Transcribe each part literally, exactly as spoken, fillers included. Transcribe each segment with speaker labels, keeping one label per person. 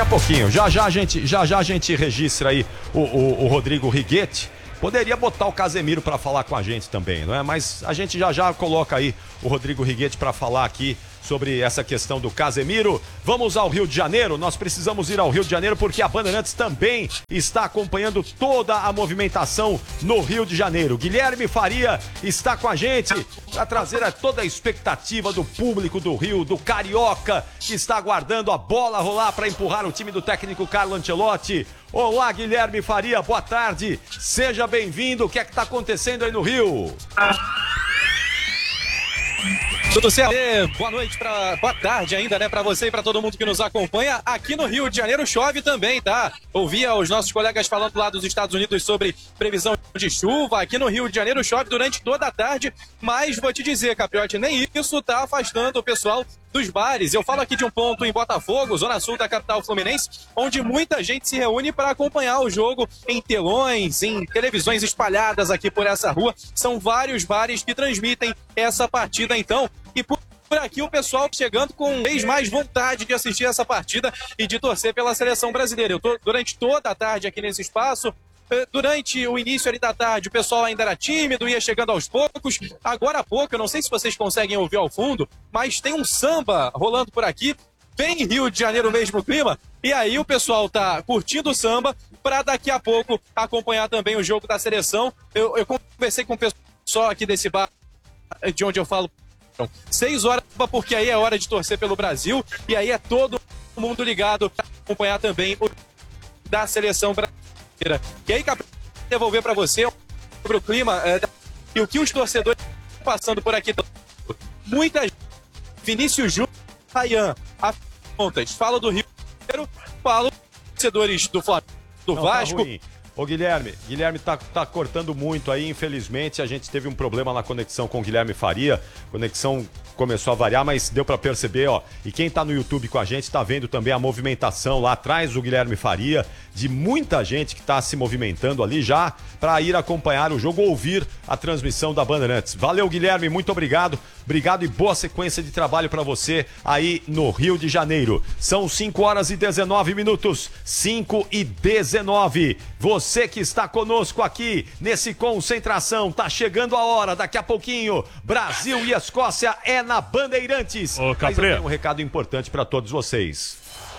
Speaker 1: pouquinho. Já já a gente, já, já a gente registra aí o, o, o Rodrigo Righetti. Poderia botar o Casemiro para falar com a gente também, não é? Mas a gente já já coloca aí o Rodrigo Righetti para falar aqui sobre essa questão do Casemiro. Vamos ao Rio de Janeiro, nós precisamos ir ao Rio de Janeiro porque a Bandeirantes também está acompanhando toda a movimentação no Rio de Janeiro. Guilherme Faria está com a gente para trazer toda a expectativa do público do Rio, do Carioca, que está aguardando a bola rolar para empurrar o time do técnico Carlo Ancelotti. Olá, Guilherme Faria, boa tarde, seja bem-vindo. O que é que está acontecendo aí no Rio?
Speaker 2: Tudo certo? Boa noite, pra, boa tarde ainda, né, pra você e pra todo mundo que nos acompanha. Aqui no Rio de Janeiro chove também, tá? Ouvia os nossos colegas falando lá dos Estados Unidos sobre previsão de chuva. Aqui no Rio de Janeiro chove durante toda a tarde, mas vou te dizer, Capriotti, nem isso tá afastando o pessoal dos bares. Eu falo aqui de um ponto em Botafogo, zona sul da capital fluminense, onde muita gente se reúne para acompanhar o jogo em telões, em televisões espalhadas aqui por essa rua. São vários bares que transmitem essa partida, então. E por aqui o pessoal chegando com vez mais vontade de assistir essa partida e de torcer pela seleção brasileira. Eu tô durante toda a tarde aqui nesse espaço. Durante o início ali da tarde, o pessoal ainda era tímido, ia chegando aos poucos. Agora há pouco, eu não sei se vocês conseguem ouvir ao fundo, mas tem um samba rolando por aqui, bem Rio de Janeiro mesmo o clima. E aí o pessoal tá curtindo o samba para daqui a pouco acompanhar também o jogo da seleção. Eu, eu conversei com o pessoal aqui desse bar, de onde eu falo, seis horas, porque aí é hora de torcer pelo Brasil. E aí é todo mundo ligado para acompanhar também o da seleção brasileira. E aí, Capri, devolver para você sobre o clima é, e o que os torcedores estão passando por aqui. Muita gente, Vinícius Júnior, Ryan, a contas, fala do Rio de Janeiro, fala dos torcedores do Flamengo, do
Speaker 1: Não,
Speaker 2: Vasco.
Speaker 1: Tá Ô Guilherme, Guilherme tá, tá cortando muito aí, infelizmente a gente teve um problema na conexão com o Guilherme Faria, conexão começou a variar, mas deu pra perceber, ó, e quem tá no YouTube com a gente tá vendo também a movimentação lá atrás do Guilherme Faria, de muita gente que tá se movimentando ali já pra ir acompanhar o jogo, ouvir a transmissão da Bandeirantes. Valeu, Guilherme, muito obrigado, obrigado e boa sequência de trabalho pra você aí no Rio de Janeiro. São cinco horas e dezenove minutos, cinco e dezenove. Você que está conosco aqui nesse Concentração, tá chegando a hora, daqui a pouquinho, Brasil e Escócia é na Bandeirantes.
Speaker 3: Ô,
Speaker 1: Mas eu tenho um recado importante para todos vocês.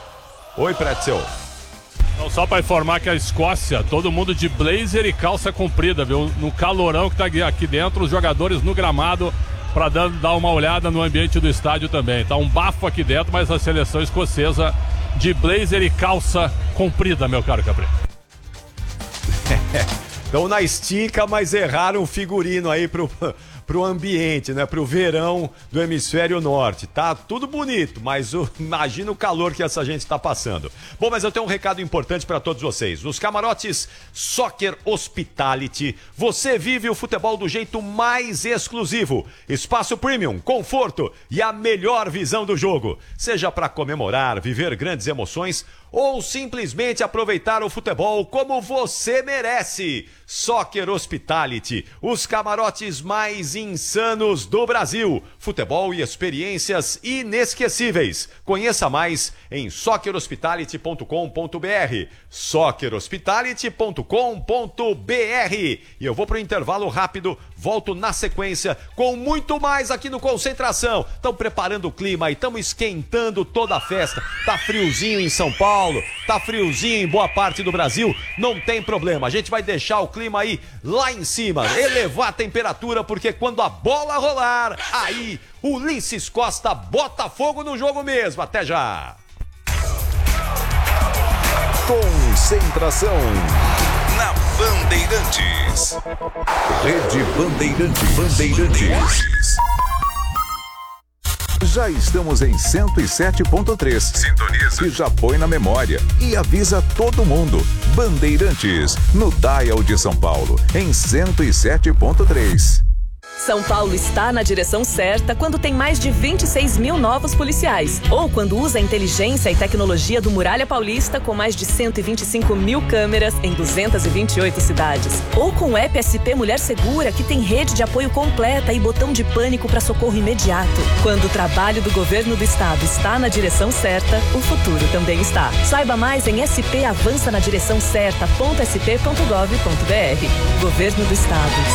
Speaker 1: Oi, Pretzel.
Speaker 3: Então, só para informar que a Escócia, todo mundo de blazer e calça comprida, viu? No calorão que tá aqui dentro, os jogadores no gramado para dar uma olhada no ambiente do estádio também. Tá um bafo aqui dentro, mas a seleção escocesa de blazer e calça comprida, meu caro Capri.
Speaker 1: Estão na estica, mas erraram o figurino aí pro, pro ambiente, né? Pro verão do hemisfério norte. Tá tudo bonito, mas o, imagina o calor que essa gente tá passando. Bom, mas eu tenho um recado importante para todos vocês. Nos camarotes Soccer Hospitality, você vive o futebol do jeito mais exclusivo. Espaço premium, conforto e a melhor visão do jogo. Seja para comemorar, viver grandes emoções ou simplesmente aproveitar o futebol como você merece. Soccer Hospitality, os camarotes mais insanos do Brasil. Futebol e experiências inesquecíveis. Conheça mais em soccer hospitality ponto com ponto b r. soccer hospitality ponto com ponto b r. E eu vou pro intervalo rápido, volto na sequência com muito mais aqui no Concentração. Estão preparando o clima e estamos esquentando toda a festa. Tá friozinho em São Paulo, tá friozinho em boa parte do Brasil, não tem problema, a gente vai deixar o clima aí lá em cima, elevar a temperatura, porque quando a bola rolar, aí Ulisses Costa bota fogo no jogo mesmo. Até já!
Speaker 4: Concentração na Bandeirantes. Rede Bandeirantes. Bandeirantes. Já estamos em cento e sete ponto três. Sintoniza. E já põe na memória. E avisa todo mundo. Bandeirantes, no Dial de São Paulo, em cento e sete ponto três.
Speaker 5: São Paulo está na direção certa quando tem mais de vinte e seis mil novos policiais. Ou quando usa a inteligência e tecnologia do Muralha Paulista com mais de cento e vinte e cinco mil câmeras em duzentas e vinte e oito cidades. Ou com o app S P Mulher Segura, que tem rede de apoio completa e botão de pânico para socorro imediato. Quando o trabalho do governo do estado está na direção certa, o futuro também está. Saiba mais em s p avança na direção certa ponto s p ponto gov ponto b r. Governo do Estado.